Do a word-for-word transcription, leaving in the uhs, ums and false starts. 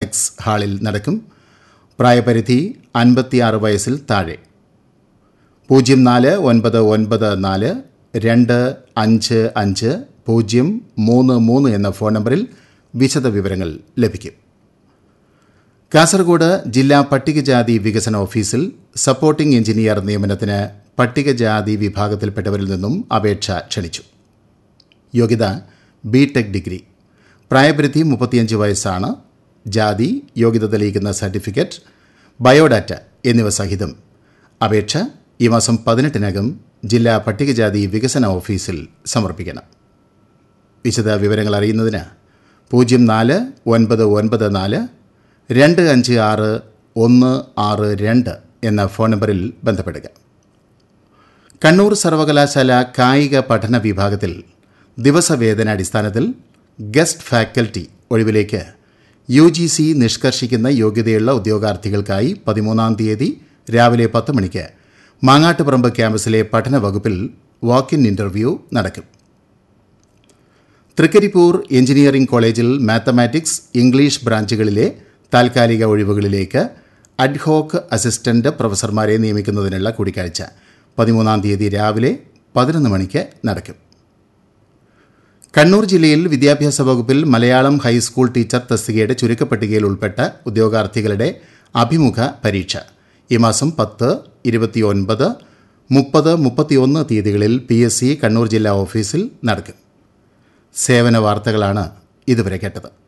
X ഹാളിൽ നടക്കും. പ്രായപരിധി അൻപത്തിയാറ് വയസ്സിൽ താഴെ. പൂജ്യം നാല് ഒൻപത് ഒൻപത് നാല് രണ്ട് അഞ്ച് അഞ്ച് പൂജ്യം മൂന്ന് മൂന്ന് എന്ന ഫോൺ നമ്പറിൽ വിശദവിവരങ്ങൾ ലഭിക്കും. കാസർഗോഡ് ജില്ലാ പട്ടികജാതി വികസന ഓഫീസിൽ സപ്പോർട്ടിംഗ് എഞ്ചിനീയർ നിയമനത്തിന് പട്ടികജാതി വിഭാഗത്തിൽപ്പെട്ടവരിൽ നിന്നും അപേക്ഷ ക്ഷണിച്ചു. യോഗ്യത ബി ടെക് ഡിഗ്രി. പ്രായപരിധി മുപ്പത്തിയഞ്ച് വയസ്സാണ്. ജാതി, യോഗ്യത തെളിയിക്കുന്ന സർട്ടിഫിക്കറ്റ്, ബയോഡാറ്റ എന്നിവ സഹിതം അപേക്ഷ ഈ മാസം പതിനെട്ടിനകം ജില്ലാ പട്ടികജാതി വികസന ഓഫീസിൽ സമർപ്പിക്കണം. വിശദ വിവരങ്ങൾ അറിയുന്നതിന് പൂജ്യം നാല് ഒൻപത് ഒൻപത് നാല് രണ്ട് അഞ്ച് ആറ് ഒന്ന് ആറ് രണ്ട് എന്ന ഫോൺ നമ്പറിൽ ബന്ധപ്പെടുക. കണ്ണൂർ സർവകലാശാല കായിക പഠന വിഭാഗത്തിൽ ദിവസവേതനാടിസ്ഥാനത്തിൽ guest faculty ഒഴിവിലേക്ക് U G C നിഷ്കർഷിക്കുന്ന യോഗ്യതയുള്ള ഉദ്യോഗാർത്ഥികൾക്കായി പതിമൂന്നാം തീയതി രാവിലെ പത്ത് മണിക്ക് മാങ്ങാട്ടുപറമ്പ് ക്യാമ്പസിലെ പഠന വകുപ്പിൽ വാക്ക് ഇൻ ഇൻ്റർവ്യൂ നടക്കും. തൃക്കരിപ്പൂർ എഞ്ചിനീയറിംഗ് കോളേജിൽ മാത്തമാറ്റിക്സ്, ഇംഗ്ലീഷ് ബ്രാഞ്ചുകളിലെ താൽക്കാലിക ഒഴിവുകളിലേക്ക് അഡ്ഹോക്ക് അസിസ്റ്റന്റ് പ്രൊഫസർമാരെ നിയമിക്കുന്നതിനുള്ള കൂടിക്കാഴ്ച പതിമൂന്നാം തീയതി രാവിലെ പതിനൊന്ന് മണിക്ക് നടക്കും. കണ്ണൂർ ജില്ലയിൽ വിദ്യാഭ്യാസ വകുപ്പിൽ മലയാളം ഹൈസ്കൂൾ ടീച്ചർ തസ്തികയുടെ ചുരുക്കപ്പട്ടികയിൽ ഉൾപ്പെട്ട ഉദ്യോഗാർത്ഥികളുടെ അഭിമുഖ പരീക്ഷ ഈ മാസം പത്ത്, ഇരുപത്തിയൊൻപത്, മുപ്പത്, മുപ്പത്തിയൊന്ന് തീയതികളിൽ പി എസ് സി കണ്ണൂർ ജില്ലാ ഓഫീസിൽ നടക്കും. സേവന വാർത്തകളാണ് ഇതുവരെ കേട്ടത്.